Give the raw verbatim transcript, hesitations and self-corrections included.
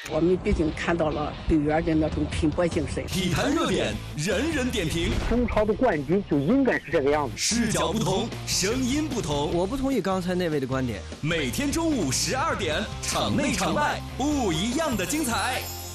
我们毕竟看到了队员的那种拼搏精神。 体坛热点，人人点评。 中超的冠军就应该是这个样子。 视角不同，声音不同。 我不同意刚才那位的观点。 每天中午十二点，场内场外不一样的精彩。